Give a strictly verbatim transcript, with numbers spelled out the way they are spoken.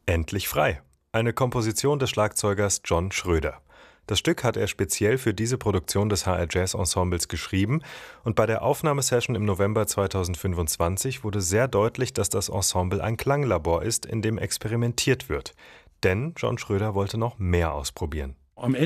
Endlich frei. Eine Komposition des Schlagzeugers John Schröder. Das Stück hat er speziell für diese Produktion des H R Jazz Ensembles geschrieben und bei der Aufnahmesession im November zweitausendfünfundzwanzig wurde sehr deutlich, dass das Ensemble ein Klanglabor ist, in dem experimentiert wird. Denn John Schröder wollte noch mehr ausprobieren. Am Ende